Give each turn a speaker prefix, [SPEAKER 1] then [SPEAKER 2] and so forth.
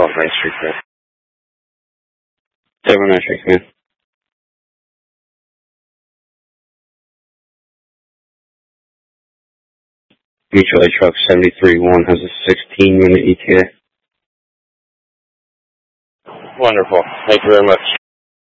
[SPEAKER 1] 12 Main Street there. Seven Matrix, man. Mutual Aid Truck 73-1 has a 16-unit ETA. Wonderful. Thank you very much.